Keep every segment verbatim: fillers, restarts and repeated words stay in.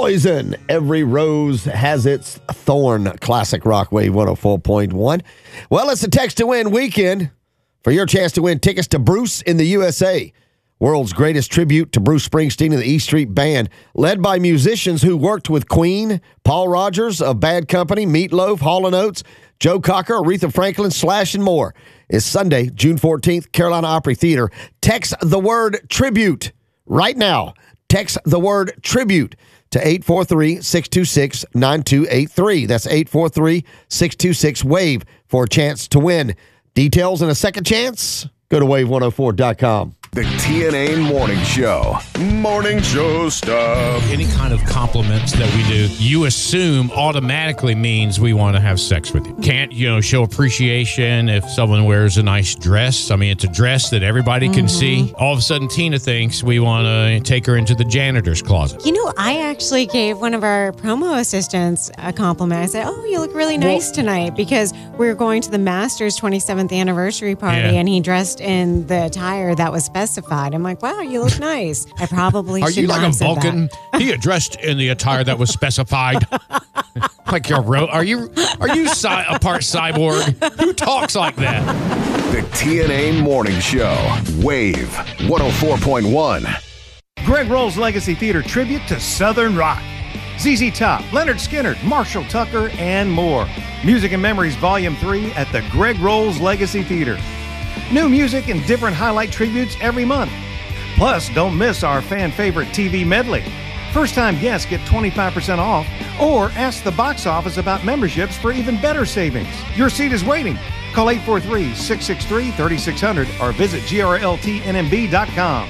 Poison. Every rose has its thorn. Classic Rock Wave one oh four point one. Well, it's a text to win weekend for your chance to win tickets to Bruce in the U S A. World's greatest tribute to Bruce Springsteen and the E Street Band, led by musicians who worked with Queen, Paul Rogers of Bad Company, Meatloaf, Hall and Oates, Joe Cocker, Aretha Franklin, Slash, and more. It's Sunday, June fourteenth, Carolina Opry Theater. Text the word tribute right now. Text the word tribute to eight four three, six two six, nine two eight three. That's eight four three, six two six, WAVE for a chance to win. Details and a second chance? Go to wave one oh four dot com. The T N A Morning Show. Morning show stuff. Any kind of compliments that we do, you assume automatically means we want to have sex with you. Can't, you know, show appreciation if someone wears a nice dress. I mean, it's a dress that everybody can mm-hmm. see. All of a sudden, Tina thinks we want to take her into the janitor's closet. You know, I actually gave one of our promo assistants a compliment. I said, oh, you look really nice well, tonight, because we were going to the Masters twenty-seventh anniversary party, yeah. and he dressed in the attire that was specified. I'm like, wow, you look nice. I probably Are should you not like have a said Vulcan? that. He dressed in the attire that was specified. Like you're ro- Are you are you cy- a part cyborg? Who talks like that? The T N A Morning Show. Wave one oh four point one. Greg Rolls Legacy Theater tribute to Southern Rock. Z Z Top, Leonard Skinner, Marshall Tucker, and more. Music and Memories Volume three at the Greg Rolls Legacy Theater. New music and different highlight tributes every month. Plus, don't miss our fan favorite T V medley. First-time guests get twenty-five percent off, or ask the box office about memberships for even better savings. Your seat is waiting. Call eight four three, six six three, three six zero zero or visit G R L T N M B dot com.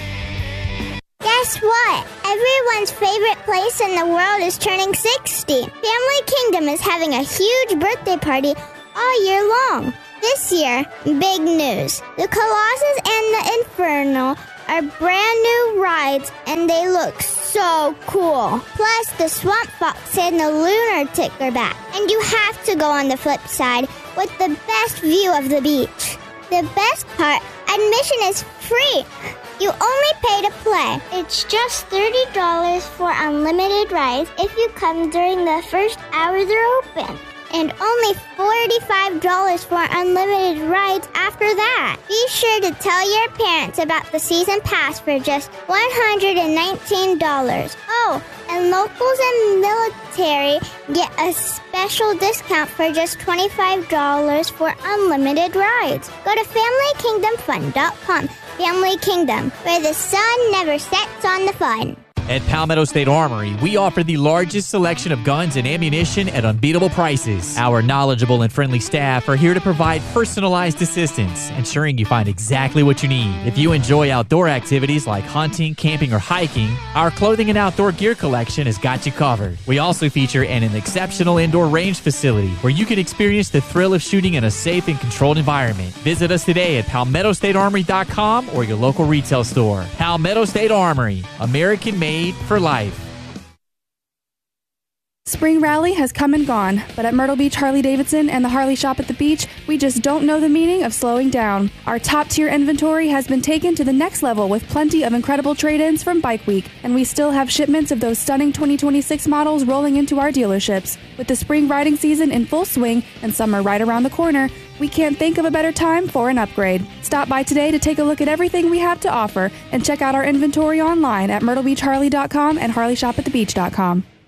Guess what? Everyone's favorite place in the world is turning sixty. Family Kingdom is having a huge birthday party all year long. This year, big news. The Colossus and the Inferno are brand new rides, and they look so cool. Plus, the Swamp Fox and the Lunar are back. And you have to go on the flip side with the best view of the beach. The best part, admission is free. You only pay to play. It's just thirty dollars for unlimited rides if you come during the first hour they're open. And only forty-five dollars for unlimited rides after that. Be sure to tell your parents about the season pass for just one hundred nineteen dollars. Oh, and locals and military get a special discount for just twenty-five dollars for unlimited rides. Go to family kingdom fun dot com. Family Kingdom, where the sun never sets on the fun. At Palmetto State Armory, we offer the largest selection of guns and ammunition at unbeatable prices. Our knowledgeable and friendly staff are here to provide personalized assistance, ensuring you find exactly what you need. If you enjoy outdoor activities like hunting, camping, or hiking, our clothing and outdoor gear collection has got you covered. We also feature an, an exceptional indoor range facility where you can experience the thrill of shooting in a safe and controlled environment. Visit us today at palmetto state armory dot com or your local retail store. Palmetto State Armory, American made for life. Spring Rally has come and gone, but at Myrtle Beach Harley-Davidson and the Harley Shop at the Beach, we just don't know the meaning of slowing down. Our top-tier inventory has been taken to the next level with plenty of incredible trade-ins from Bike Week, and we still have shipments of those stunning twenty twenty-six models rolling into our dealerships. With the spring riding season in full swing and summer right around the corner, we can't think of a better time for an upgrade. Stop by today to take a look at everything we have to offer and check out our inventory online at myrtle beach harley dot com and harley shop at the beach dot com.